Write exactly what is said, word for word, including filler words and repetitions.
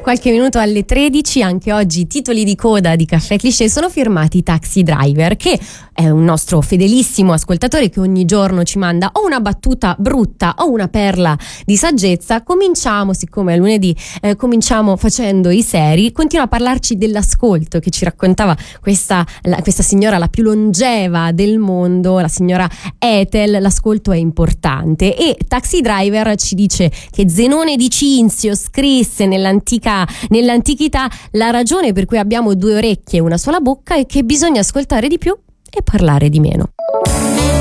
Qualche minuto alle tredici, anche oggi i titoli di coda di Caffè Cliché sono firmati Taxi Driver, che è un nostro fedelissimo ascoltatore che ogni giorno ci manda o una battuta brutta o una perla di saggezza. Cominciamo, siccome è lunedì, eh, cominciamo facendo i seri. Continua a parlarci dell'ascolto che ci raccontava questa, la, questa signora, la più longeva del mondo, la signora Ethel. L'ascolto è importante, e Taxi Driver ci dice che Zenone di Cinzio scrisse nell'antica, nell'antichità: la ragione per cui abbiamo due orecchie e una sola bocca è che bisogna ascoltare di più e parlare di meno.